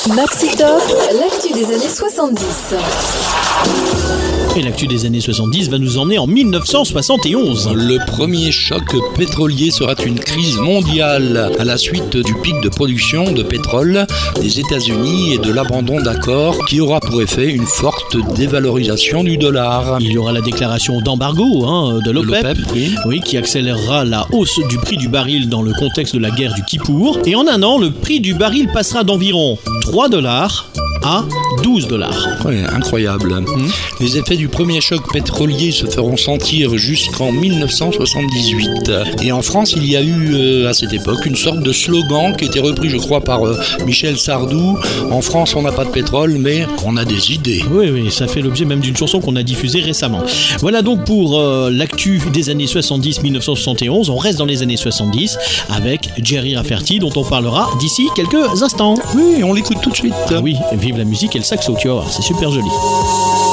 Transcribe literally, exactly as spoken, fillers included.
Maxi Top, l'actu des années soixante-dix. Et l'actu des années soixante-dix va nous emmener en mille neuf cent soixante et onze. Le premier choc pétrolier sera une crise mondiale à la suite du pic de production de pétrole des États-Unis et de l'abandon d'accords qui aura pour effet une forte dévalorisation du dollar. Il y aura la déclaration d'embargo hein, de l'OPEP, De l'OPEP, oui. oui, qui accélérera la hausse du prix du baril dans le contexte de la guerre du Kippour. Et en un an, le prix du baril passera d'environ trois dollars à douze dollars. Ouais, incroyable. Mmh. Les effets du premier choc pétrolier se feront sentir jusqu'en mille neuf cent soixante-dix-huit. Et en France, il y a eu euh, à cette époque une sorte de slogan qui était repris, je crois, par euh, Michel Sardou. En France, on n'a pas de pétrole, mais on a des idées. Oui, oui, ça fait l'objet même d'une chanson qu'on a diffusée récemment. Voilà donc pour euh, l'actu des années soixante-dix mille neuf cent soixante et onze. On reste dans les années soixante-dix avec Gerry Rafferty, dont on parlera d'ici quelques instants. Oui, on l'écoute tout de suite. Ah oui, vive la musique et le saxo, tu vas voir, c'est super joli.